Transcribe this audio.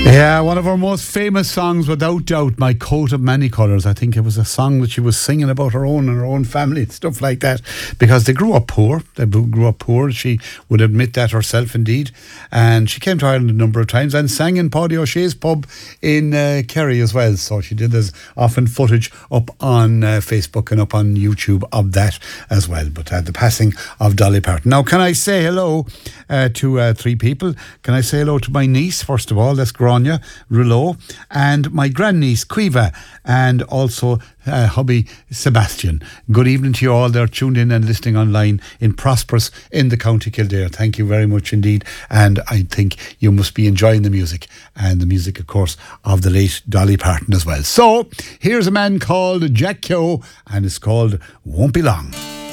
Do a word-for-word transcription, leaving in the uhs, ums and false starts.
Yeah, one of our most famous songs, without doubt, My Coat of Many Colours. I think it was a song that she was singing about her own and her own family and stuff like that, because they grew up poor. They grew up poor. She would admit that herself, indeed. And she came to Ireland a number of times and sang in Paddy O'Shea's pub in uh, Kerry as well. So she did. There's often footage up on uh, Facebook and up on YouTube of that as well. But uh, the passing of Dolly Parton. Now, can I say hello uh, to uh, three people? Can I say hello to my niece, first of all? That's Grania Rouleau, and my grandniece Quiva, and also uh, hubby Sebastian. Good evening to you all. They're tuned in and listening online in Prosperous in the County Kildare. Thank you very much indeed, and I think you must be enjoying the music, and the music, of course, of the late Dolly Parton as well. So here's a man called Jack Keogh, and it's called Won't Be Long.